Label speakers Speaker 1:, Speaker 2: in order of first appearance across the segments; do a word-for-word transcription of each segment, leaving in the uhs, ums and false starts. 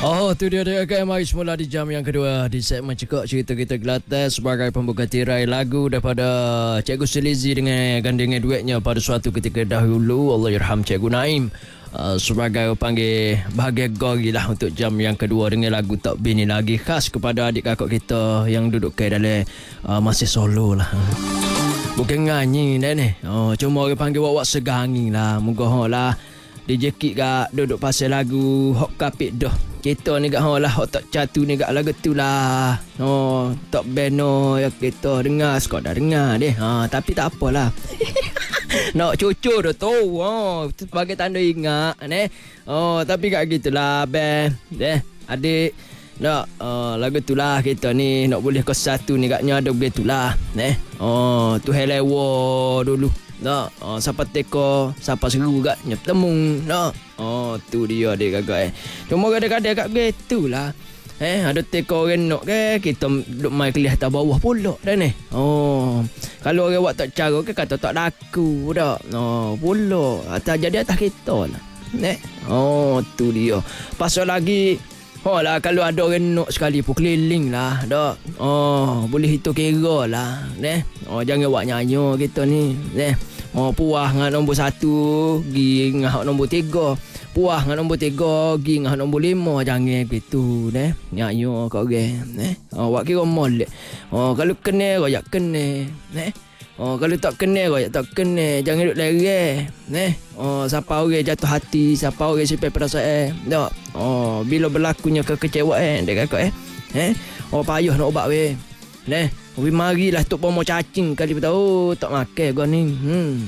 Speaker 1: Oh, tu dia dia kan. Mari semula di jam yang kedua di segmen Cekak Cerita Kita Gelatas sebagai pembuka tirai lagu daripada Cikgu Selizi dengan gandingan duetnya pada suatu ketika dahulu. Allahyarham Cikgu Naim. Uh, sebagai panggil bahagia gori lah untuk jam yang kedua dengan lagu Tak Bini Lagi khas kepada adik kakak kita yang duduk ke dalam uh, masih solo lah. Bukan nganyi dah ni. Oh, cuma orang panggil wak-wak segangi lah. Moga lah D J Kik gak duduk pasal lagu hok kapit dah. Kita ni gak lah hok tak catu ni gak lagu tu lah. Oh, tak beno ya kita dengar sekadar dengar deh. Ha, tapi tak apalah. Nak cucu dah tu. Oh, sebagai tanda ingat ni. Oh, tapi kat gitulah ben. Deh, adik nak uh, lagu tu lah kita ni nak boleh ke satu ni gaknya ada begitulah. Eh. Oh, tu helewo dulu. Nak, oh, siapa teko, siapa seru gak nyep temung. Nak. Oh, tu dia dia gagak eh. Cuma kadang-kadang kat begitulah. Eh, ada teko orang nak ke kita duk mai kelih atas bawah pula dah ni. Oh, kalau orang buat tak cara ke kata tak laku dak. Oh, pula atas jadi atas kita lah. Eh. Oh, tu dia. Pasal lagi oh lah kalau ada orang nak sekali pun keliling lah dak. Oh, boleh hitung kira lah. Eh. Oh, jangan buat nyanyi kita ni. Eh. Oh, puah dengan nombor satu, gi dengan nombor tiga. Puah dengan nombor tiga, gi dengan nombor lima. Jangan gitu, eh. Nyanyi kau orang, eh. Oh, buat kira molek. Oh, kalau kena, royak kena, eh. Oh, kalau tak kena, royak tak kena. Jangan duduk lereh, eh. Oh, siapa orang jatuh hati, siapa orang simpan perasaan, tak. Oh, bila berlakunya kekecewaan, dek kakak, eh. Eh. Oh, payah nak ubat, weh. Neh, we marilah tok pomo cacing kali tahu tak makan gua ni. Hmm.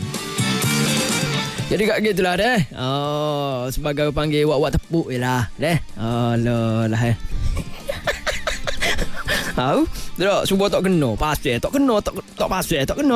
Speaker 1: Jadi kat gitulah deh. Oh, sebagai panggil wak-wak tepuk jelah, deh. Alah lah eh. Tahu? Tak, cuba tak kena, pasal tak kena, tak tak pasal tak kena.